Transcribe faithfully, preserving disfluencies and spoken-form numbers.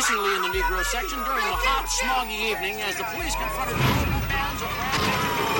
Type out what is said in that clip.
increasingly in the Negro section during the hot, smoggy evening as the police confronted moving bands of